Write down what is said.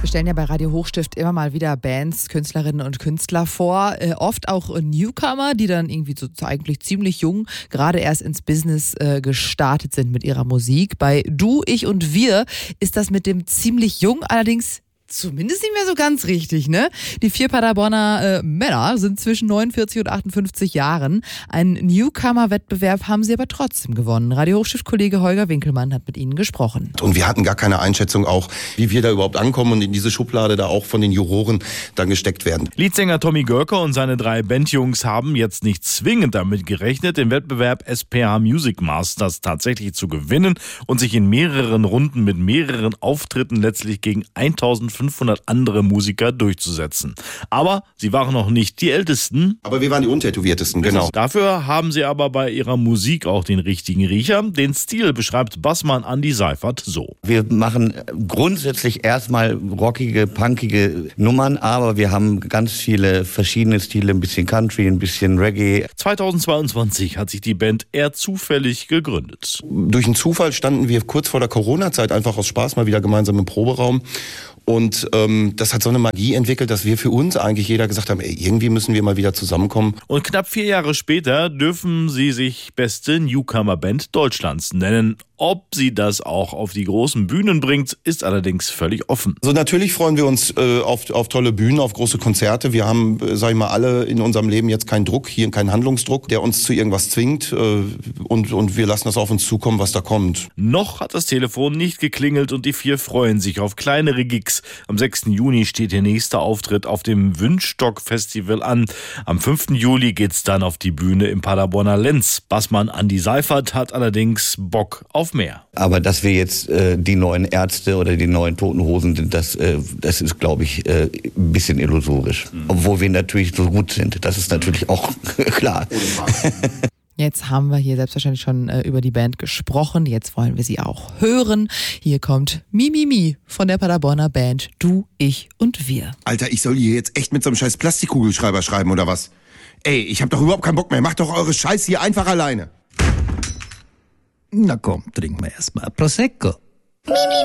Wir stellen ja bei Radio Hochstift immer mal wieder Bands, Künstlerinnen und Künstler vor. Oft auch Newcomer, die dann irgendwie so eigentlich ziemlich jung gerade erst ins Business gestartet sind mit ihrer Musik. Bei Du, ich und wir ist das mit dem ziemlich jung allerdings zumindest nicht mehr so ganz richtig, ne? Die 4 Paderborner Männer sind zwischen 49 und 58 Jahren. Einen Newcomer-Wettbewerb haben sie aber trotzdem gewonnen. Radio Hochstift-Kollege Holger Winkelmann hat mit ihnen gesprochen. Und wir hatten gar keine Einschätzung auch, wie wir da überhaupt ankommen und in diese Schublade da auch von den Juroren dann gesteckt werden. Leadsänger Tommy Görker und seine 3 Bandjungs haben jetzt nicht zwingend damit gerechnet, den Wettbewerb SPH Music Masters tatsächlich zu gewinnen und sich in mehreren Runden mit mehreren Auftritten letztlich gegen 1500 andere Musiker durchzusetzen. Aber sie waren noch nicht die Ältesten. Aber wir waren die Untätowiertesten, genau. Dafür haben sie aber bei ihrer Musik auch den richtigen Riecher. Den Stil beschreibt Bassmann Andi Seifert so. Wir machen grundsätzlich erstmal rockige, punkige Nummern, aber wir haben ganz viele verschiedene Stile, ein bisschen Country, ein bisschen Reggae. 2022 hat sich die Band eher zufällig gegründet. Durch einen Zufall standen wir kurz vor der Corona-Zeit einfach aus Spaß mal wieder gemeinsam im Proberaum. Und das hat so eine Magie entwickelt, dass wir für uns eigentlich jeder gesagt haben, ey, irgendwie müssen wir mal wieder zusammenkommen. Und knapp 4 Jahre später dürfen sie sich beste Newcomer-Band Deutschlands nennen. Ob sie das auch auf die großen Bühnen bringt, ist allerdings völlig offen. So, natürlich freuen wir uns auf tolle Bühnen, auf große Konzerte. Wir haben, sag ich mal, alle in unserem Leben jetzt keinen Druck, hier keinen Handlungsdruck, der uns zu irgendwas zwingt. Und wir lassen das auf uns zukommen, was da kommt. Noch hat das Telefon nicht geklingelt und die 4 freuen sich auf kleinere Gigs. Am 6. Juni steht der nächste Auftritt auf dem Wünschstock-Festival an. Am 5. Juli geht's dann auf die Bühne im Paderborner Lenz. Bassmann Andi Seifert hat allerdings Bock auf mehr. Aber dass wir jetzt die neuen Ärzte oder die neuen Toten Hosen sind, das ist, glaube ich, ein bisschen illusorisch. Obwohl wir natürlich so gut sind. Das ist natürlich auch klar. Jetzt haben wir hier selbstverständlich schon über die Band gesprochen. Jetzt wollen wir sie auch hören. Hier kommt Mimimi von der Paderborner Band Du, ich und wir. Alter, ich soll hier jetzt echt mit so einem scheiß Plastikkugelschreiber schreiben oder was? Ey, ich hab doch überhaupt keinen Bock mehr. Macht doch eure Scheiße hier einfach alleine. Na komm, trinken wir erstmal Prosecco.